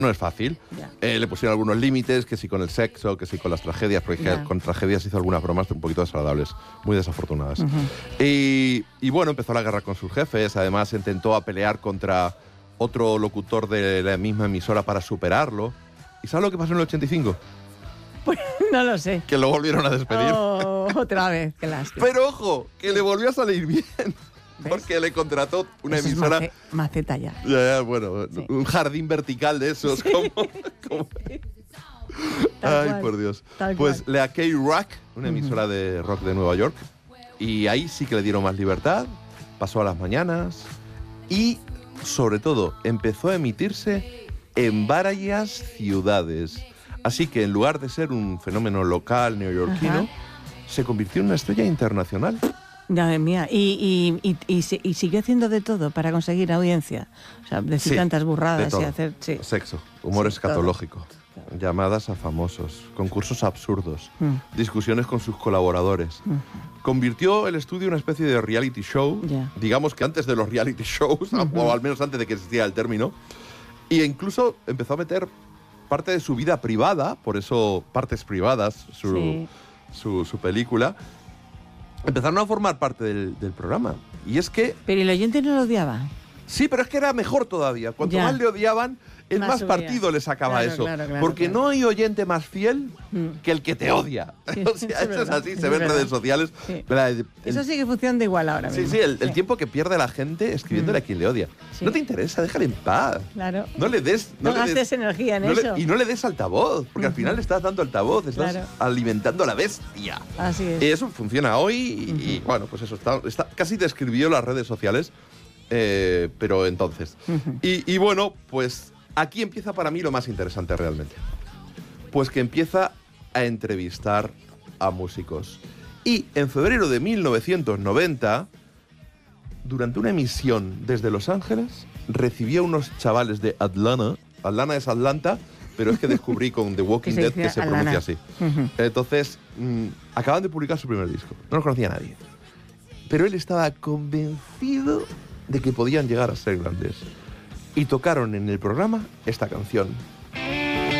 No es fácil. Le pusieron algunos límites, que sí con el sexo, que sí con las tragedias, porque con tragedias hizo algunas bromas un poquito desagradables, muy desafortunadas. Y bueno, empezó la guerra con sus jefes, además intentó a pelear contra otro locutor de la misma emisora para superarlo. ¿Y sabes lo que pasó en el 85? Pues no lo sé. Que lo volvieron a despedir. Oh, otra vez, qué lástima. Pero ojo, que le volvió a salir bien. ¿Ves? Porque le contrató una eso emisora. Es maceta ya. Bueno, sí. Un jardín vertical de esos. Sí. Como... Ay, cual, por Dios. Pues la K-Rock, una emisora de rock de Nueva York. Y ahí sí que le dieron más libertad. Pasó a las mañanas. Y, sobre todo, empezó a emitirse en varias ciudades. Así que en lugar de ser un fenómeno local neoyorquino, se convirtió en una estrella internacional. Madre mía, y siguió haciendo de todo para conseguir audiencia. O sea, decir tantas burradas y hacer... Sí. Sexo, humor escatológico, llamadas a famosos, concursos absurdos, discusiones con sus colaboradores. Convirtió el estudio en una especie de reality show, digamos que antes de los reality shows, o al menos antes de que existiera el término, e incluso empezó a meter parte de su vida privada, por eso Partes Privadas, su película, empezaron a formar parte del programa. Y es que... Pero el oyente no lo odiaba. Sí, pero es que era mejor todavía. Cuanto más le odiaban, más partido le sacaba eso. Porque no hay oyente más fiel que el que te odia. Sí, o sea, eso es así, se ve en redes sociales. Sí. Eso sí que funciona igual ahora mismo. Sí, el tiempo que pierde la gente escribiéndole a quien le odia. Sí. No te interesa, déjale en paz. Claro. No le des... No gastes energía en eso. Y no le des altavoz, porque al final le estás dando altavoz, estás alimentando a la bestia. Así es. Y eso funciona hoy y bueno, pues eso, casi describió las redes sociales, pero entonces. Y bueno, pues... Aquí empieza para mí lo más interesante realmente. Pues que empieza a entrevistar a músicos. Y en febrero de 1990, durante una emisión desde Los Ángeles, recibió unos chavales de Atlanta. Atlanta es Atlanta, pero es que descubrí con The Walking Dead que se pronuncia así. Entonces, acaban de publicar su primer disco. No los conocía nadie. Pero él estaba convencido de que podían llegar a ser grandes. Y tocaron en el programa esta canción.